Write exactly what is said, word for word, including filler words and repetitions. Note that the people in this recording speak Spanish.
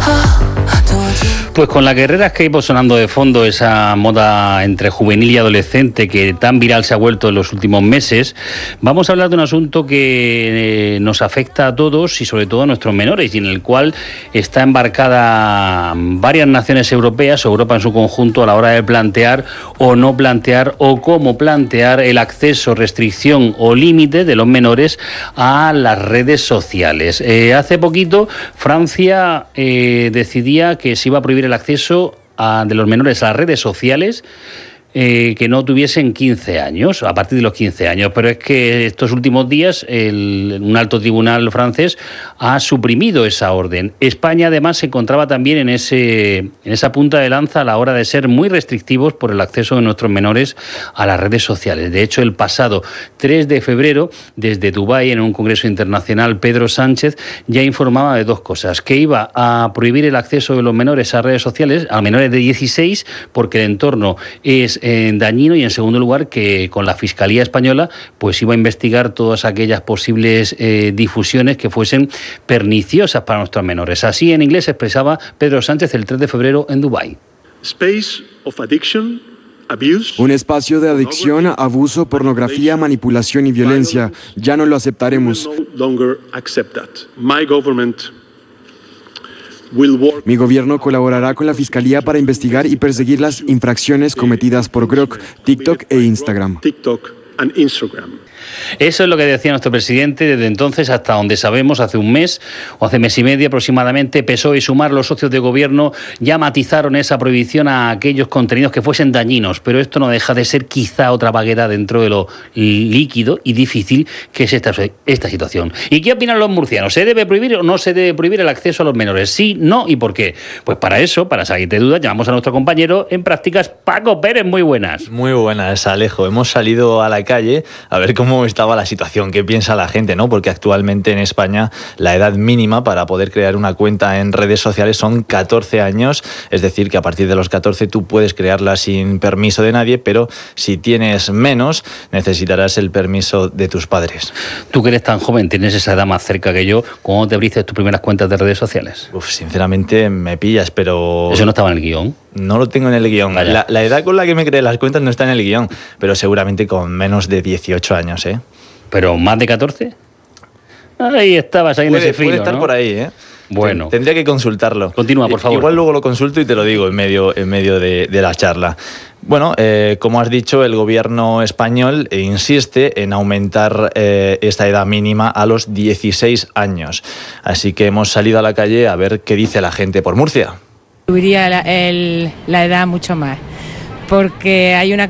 Pues con las guerreras que iba sonando de fondo, esa moda entre juvenil y adolescente que tan viral se ha vuelto en los últimos meses, vamos a hablar de un asunto que nos afecta a todos y sobre todo a nuestros menores, y en el cual está embarcada varias naciones europeas, o Europa en su conjunto, a la hora de plantear o no plantear o cómo plantear el acceso, restricción o límite de los menores a las redes sociales. Eh, hace poquito Francia eh, decidía que se iba a prohibir el acceso a, de los menores a las redes sociales eh, que no tuviesen quince años, a partir de los quince años. Pero es que estos últimos días el, un alto tribunal francés ha suprimido esa orden. España además se encontraba también en, ese, en esa punta de lanza a la hora de ser muy restrictivos por el acceso de nuestros menores a las redes sociales. De hecho, el pasado tres de febrero, desde Dubái, en un congreso internacional, Pedro Sánchez ya informaba de dos cosas: que iba a prohibir el acceso de los menores a redes sociales, a menores de dieciséis, porque el entorno es eh, dañino, y en segundo lugar que con la Fiscalía Española pues iba a investigar todas aquellas posibles eh, difusiones que fuesen perniciosas para nuestros menores. Así en inglés expresaba Pedro Sánchez el tres de febrero en Dubái. Space of addiction. Un espacio de adicción, abuso, pornografía, manipulación y violencia. Ya no lo aceptaremos. Mi gobierno colaborará con la Fiscalía para investigar y perseguir las infracciones cometidas por Grok, TikTok e Instagram. Eso es lo que decía nuestro presidente. Desde entonces, hasta donde sabemos, hace un mes o hace mes y medio aproximadamente, P S O E y Sumar, los socios de gobierno, ya matizaron esa prohibición a aquellos contenidos que fuesen dañinos, pero esto no deja de ser quizá otra vaguedad dentro de lo líquido y difícil que es esta, esta situación. ¿Y qué opinan los murcianos? ¿Se debe prohibir o no se debe prohibir el acceso a los menores? Sí, no y por qué. Pues para eso, para salir de dudas, llamamos a nuestro compañero en prácticas, Paco Pérez. Muy buenas. Muy buenas, Alejo. Hemos salido a la calle a ver cómo estaba la situación, qué piensa la gente, ¿no? Porque actualmente en España la edad mínima para poder crear una cuenta en redes sociales son catorce años, es decir, que a partir de los catorce tú puedes crearla sin permiso de nadie, pero si tienes menos necesitarás el permiso de tus padres. Tú que eres tan joven, tienes esa edad más cerca que yo, ¿cómo te abriste tus primeras cuentas de redes sociales? Uf, sinceramente me pillas, pero... ¿Eso no estaba en el guión? No lo tengo en el guión. La, la edad con la que me creé las cuentas no está en el guión, pero seguramente con menos de dieciocho años, ¿eh? ¿Pero más de catorce? Ahí estabas, ahí puede, en ese filo, Puede estar ¿no? por ahí, ¿eh? Bueno. Tendría que consultarlo. Continúa, por favor. Igual luego lo consulto y te lo digo en medio, en medio de, de la charla. Bueno, eh, como has dicho, el gobierno español insiste en aumentar eh, esta edad mínima a los dieciséis años. Así que hemos salido a la calle a ver qué dice la gente por Murcia. Subiría la, el, la edad mucho más, porque hay una